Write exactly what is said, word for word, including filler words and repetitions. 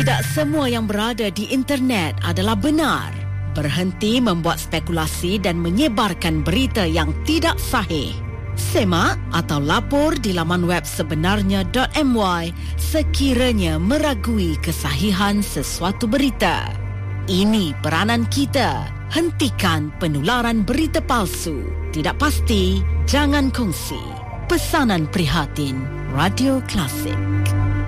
Tidak semua yang berada di internet adalah benar. Berhenti membuat spekulasi dan menyebarkan berita yang tidak sahih. Semak atau lapor di laman web sebenarnya dot my sekiranya meragui kesahihan sesuatu berita. Ini peranan kita. Hentikan penularan berita palsu. Tidak pasti, jangan kongsi. Pesanan prihatin Radio Klasik.